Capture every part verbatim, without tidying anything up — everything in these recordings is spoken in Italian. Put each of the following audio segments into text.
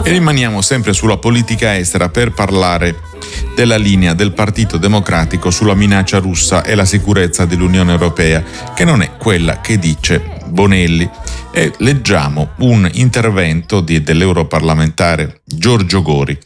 E rimaniamo sempre sulla politica estera per parlare della linea del Partito Democratico sulla minaccia russa e la sicurezza dell'Unione Europea, che non è quella che dice Bonelli. E leggiamo un intervento di, dell'europarlamentare Giorgio Gori.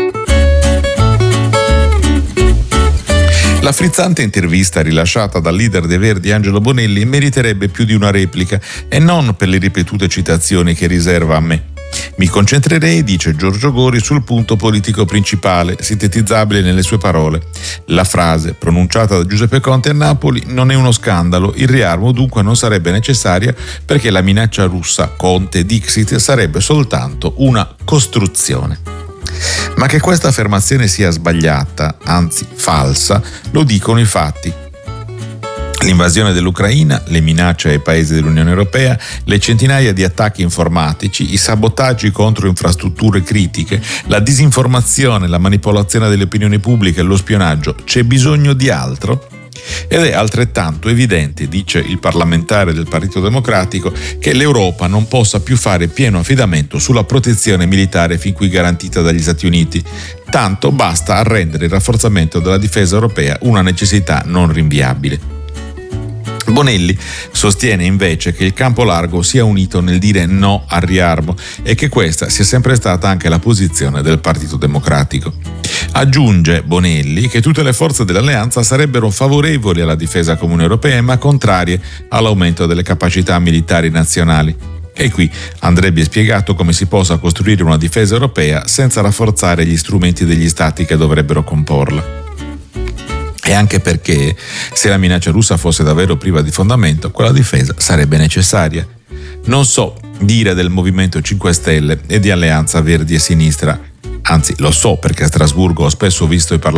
La frizzante intervista rilasciata dal leader dei Verdi Angelo Bonelli meriterebbe più di una replica, e non per le ripetute citazioni che riserva a me. Mi concentrerei, dice Giorgio Gori, sul punto politico principale, sintetizzabile nelle sue parole. La frase, pronunciata da Giuseppe Conte a Napoli, non è uno scandalo, il riarmo dunque non sarebbe necessaria perché la minaccia russa, Conte Dixit, sarebbe soltanto una costruzione. Ma che questa affermazione sia sbagliata, anzi falsa, lo dicono i fatti. L'invasione dell'Ucraina, le minacce ai paesi dell'Unione Europea, le centinaia di attacchi informatici, i sabotaggi contro infrastrutture critiche, la disinformazione, la manipolazione delle opinioni pubbliche e lo spionaggio. C'è bisogno di altro? Ed è altrettanto evidente, dice il parlamentare del Partito Democratico, che l'Europa non possa più fare pieno affidamento sulla protezione militare fin qui garantita dagli Stati Uniti. Tanto basta a rendere il rafforzamento della difesa europea una necessità non rinviabile. Bonelli sostiene invece che il campo largo sia unito nel dire no al riarmo e che questa sia sempre stata anche la posizione del Partito Democratico. Aggiunge Bonelli che tutte le forze dell'alleanza sarebbero favorevoli alla difesa comune europea ma contrarie all'aumento delle capacità militari nazionali. E qui andrebbe spiegato come si possa costruire una difesa europea senza rafforzare gli strumenti degli stati che dovrebbero comporla. E anche perché, se la minaccia russa fosse davvero priva di fondamento, quella difesa sarebbe necessaria. Non so dire del Movimento cinque Stelle e di Alleanza Verdi e Sinistra, anzi lo so perché a Strasburgo ho spesso visto i parlamentari